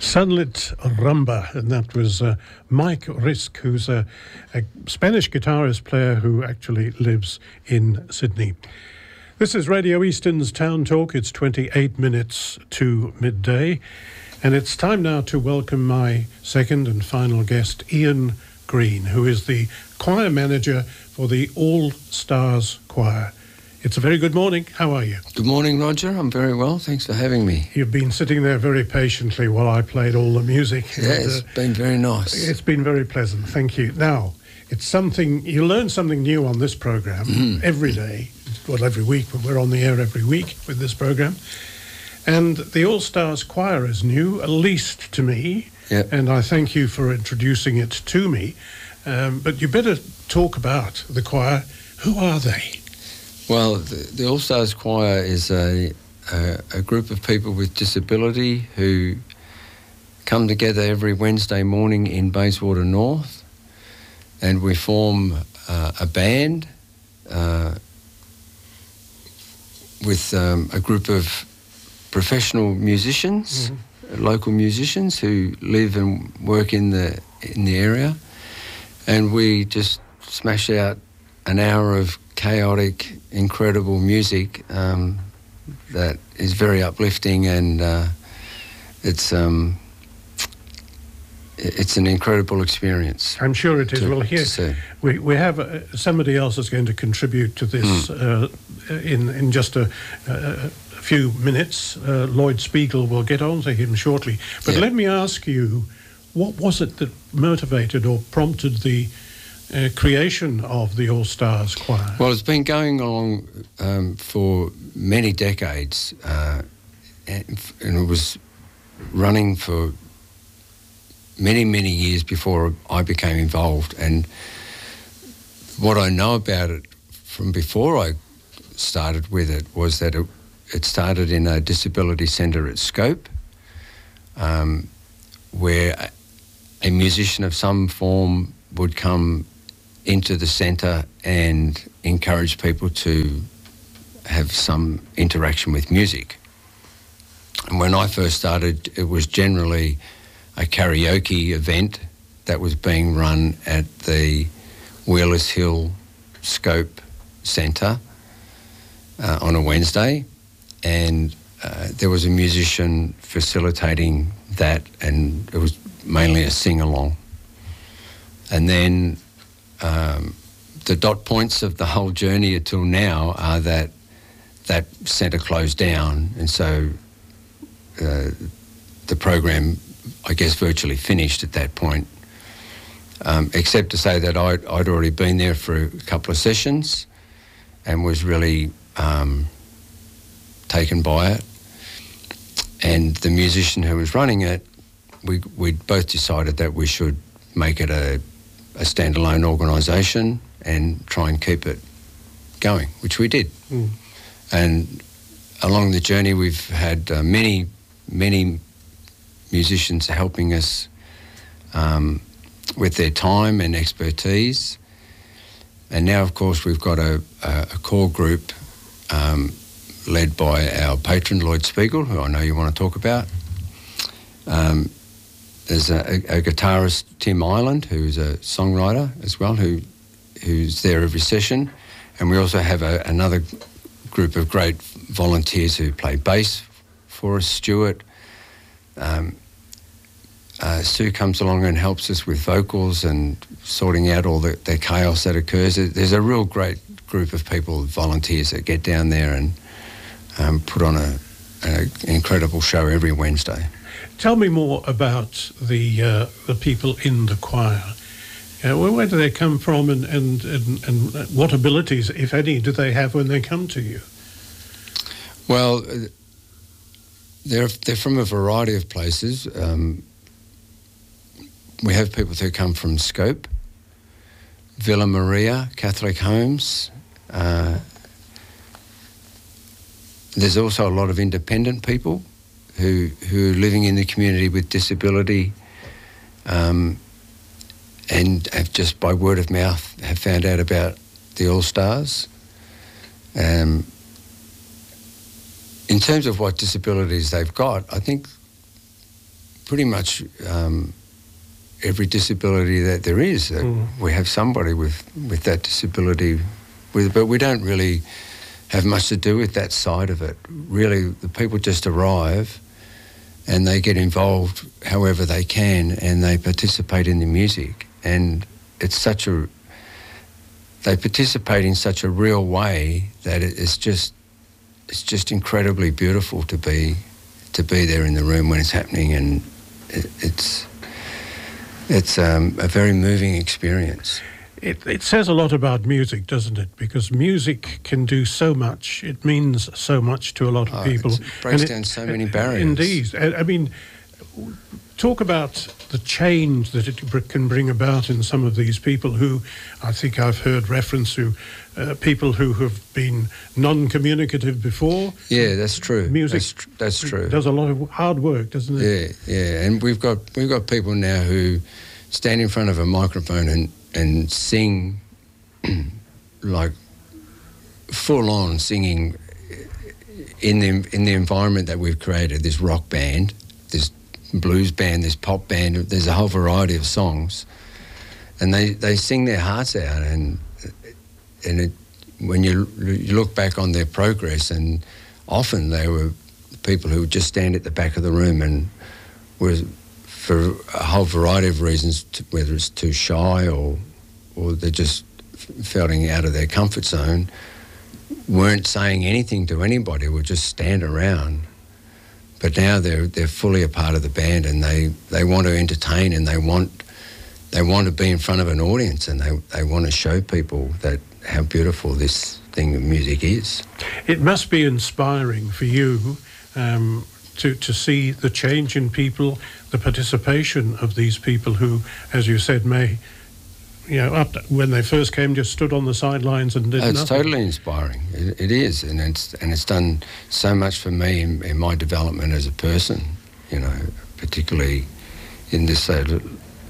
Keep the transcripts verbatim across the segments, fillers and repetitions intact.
Sunlit Rumba, and that was uh, Mike Risk, who's a, a Spanish guitarist player who actually lives in Sydney. This is Radio Easton's Town Talk. It's twenty-eight minutes to midday, and it's time now to welcome my second and final guest, Ian Green, who is the choir manager for the All Stars Choir. It's a very good morning. How are you? Good morning, Roger. I'm very well. Thanks for having me. You've been sitting there very patiently while I played all the music. Yeah, it's uh, been very nice. It's been very pleasant. Thank you. Now, it's something, you learn something new on this program mm. every day. Well, every week, but we're on the air every week with this program. And the All Stars Choir is new, at least to me. Yep. And I thank you for introducing it to me. Um, but you better talk about the choir. Who are they? Well, the, the All Stars Choir is a, a a group of people with disability who come together every Wednesday morning in Bayswater North, and we form uh, a band uh, with um, a group of professional musicians, mm-hmm. local musicians who live and work in the in the area, and we just smash out an hour of chaotic, incredible music um, that is very uplifting, and uh, it's um, it's an incredible experience. I'm sure it is. To, well, here we we have uh, somebody else is going to contribute to this mm. uh, in in just a, a, a few minutes. Uh, Lloyd Spiegel will get on to him shortly. But yeah. Let me ask you, what was it that motivated or prompted the Uh, creation of the All Stars Choir? Well, it's been going along um, for many decades, uh, and, and it was running for many, many years before I became involved. And what I know about it from before I started with it was that it, it started in a disability centre at Scope, um, where a, a musician of some form would come into the centre and encourage people to have some interaction with music. And when I first started, it was generally a karaoke event that was being run at the Wheelers Hill Scope Centre uh, on a Wednesday, and uh, there was a musician facilitating that, and it was mainly a sing-along. And then Um, the dot points of the whole journey until now are that that centre closed down, and so uh, the program, I guess, virtually finished at that point, um, except to say that I'd, I'd already been there for a couple of sessions and was really um, taken by it. And the musician who was running it, we we both decided that we should make it a a standalone organisation and try and keep it going, which we did. Mm. And along the journey we've had uh, many, many musicians helping us um, with their time and expertise. And now, of course, we've got a, a, a core group um, led by our patron, Lloyd Spiegel, who I know you want to talk about. Um, There's a, a guitarist, Tim Ireland, who's a songwriter as well, who who's there every session. And we also have a, another group of great volunteers who play bass for us. Stuart, um, uh, Sue comes along and helps us with vocals and sorting out all the, the chaos that occurs. There's a real great group of people, volunteers, that get down there and um, put on a, a, an incredible show every Wednesday. Tell me more about the uh, the people in the choir. Uh, where, where do they come from, and, and, and, and what abilities, if any, do they have when they come to you? Well, they're they're from a variety of places. Um, we have people who come from Scope, Villa Maria, Catholic Homes. Uh, there's also a lot of independent people who who are living in the community with disability, um, and have just by word of mouth have found out about the All Stars. Um, in terms of what disabilities they've got, I think pretty much um, every disability that there is. That mm. We have somebody with, with that disability, with, but we don't really have much to do with that side of it. Really, the people just arrive and they get involved however they can, and they participate in the music. And it's such a, they participate in such a real way that it's just, it's just incredibly beautiful to be, to be there in the room when it's happening, and it, it's, it's um, a very moving experience. It, it says a lot about music, doesn't it? Because music can do so much. It means so much to a lot of oh, people. It breaks and down it, so many barriers. Indeed. I, I mean, talk about the change that it can bring about in some of these people who, I think I've heard reference to, uh, people who have been non-communicative before. Yeah, that's true. Music that's, tr- that's true. Does a lot of hard work, doesn't it? Yeah, yeah. And we've got we've got people now who stand in front of a microphone and and sing like full on singing in the in the environment that we've created. This rock band, this blues band, this pop band. There's a whole variety of songs, and they, they sing their hearts out. And and it, when you you look back on their progress, and often they were people who would just stand at the back of the room and were, for a whole variety of reasons, whether it's too shy or or they're just feeling out of their comfort zone, weren't saying anything to anybody, would just stand around. But now they're they're fully a part of the band, and they, they want to entertain, and they want they want to be in front of an audience, and they, they want to show people that how beautiful this thing of music is. It must be inspiring for you um, to, to see the change in people, the participation of these people who, as you said, may, you know, up to, when they first came, just stood on the sidelines and did oh, it's nothing. It's totally inspiring. It, it is, and it's and it's done so much for me in, in my development as a person. You know, particularly in this uh,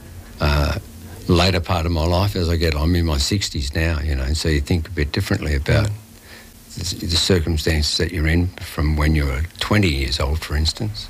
uh, later part of my life as I get. I'm in my sixties now. You know, and so you think a bit differently about the, the circumstances that you're in from when you were twenty years old, for instance.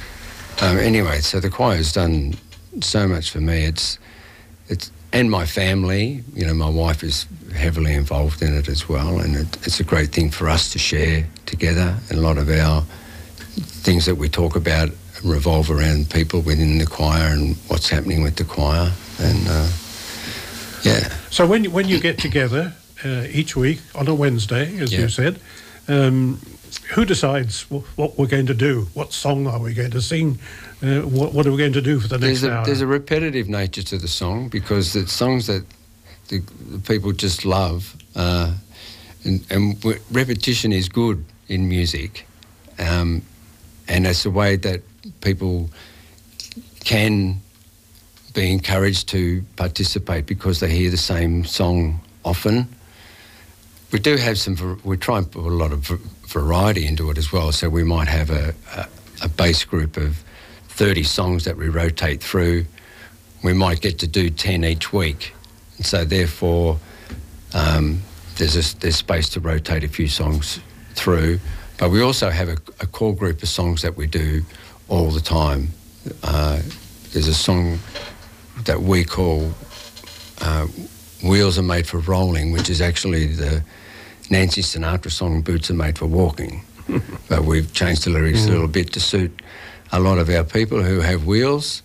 Um, anyway, so the choir's done so much for me. It's it's. And my family, you know, my wife is heavily involved in it as well, and it, it's a great thing for us to share together. And a lot of our things that we talk about revolve around people within the choir and what's happening with the choir. And uh, yeah. So when you, when you get together uh, each week on a Wednesday, as yeah. you said, um, who decides w- what we're going to do? What song are we going to sing? Uh, what, what are we going to do for the next there's a, hour? There's a repetitive nature to the song, because it's songs that the, the people just love, uh, and, and w- repetition is good in music, um, and it's a way that people can be encouraged to participate because they hear the same song often. We do have some, we try and put a lot of variety into it as well, so we might have a, a, a bass group of thirty songs that we rotate through. We might get to do ten each week, and so therefore um, there's a, there's space to rotate a few songs through. But we also have a, a core group of songs that we do all the time. Uh, there's a song that we call uh, Wheels Are Made for Rolling, which is actually the Nancy Sinatra song Boots Are Made for Walking. But we've changed the lyrics mm. a little bit to suit a lot of our people who have wheels.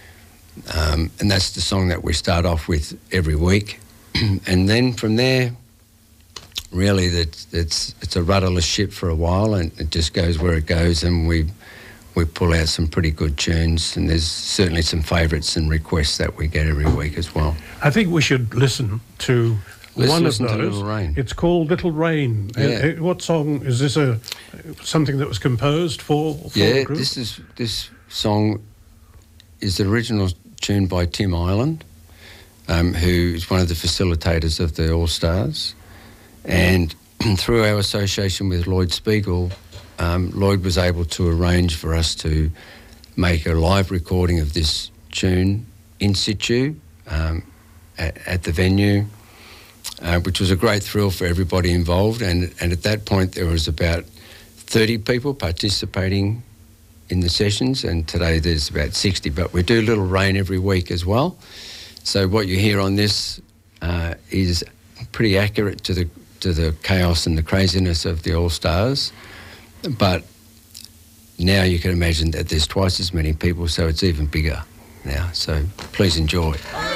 Um, and that's the song that we start off with every week. And then from there, really, that it's it's a rudderless ship for a while, and it just goes where it goes, and we we pull out some pretty good tunes, and there's certainly some favourites and requests that we get every week as well. I think we should listen to Let's one listen of those. To Little Rain. It's called Little Rain. Yeah. Uh, what song is this? A something that was composed for? for yeah, the group? this is this song is the original tune by Tim Ireland, um, who is one of the facilitators of the All Stars, and through our association with Lloyd Spiegel, um, Lloyd was able to arrange for us to make a live recording of this tune in situ um, at, at the venue. Uh, which was a great thrill for everybody involved, and, and at that point there was about thirty people participating in the sessions, and today there's about sixty, but we do a little rain every week as well. So what you hear on this uh, is pretty accurate to the to the chaos and the craziness of the All Stars, but now you can imagine that there's twice as many people, so it's even bigger now. So please enjoy.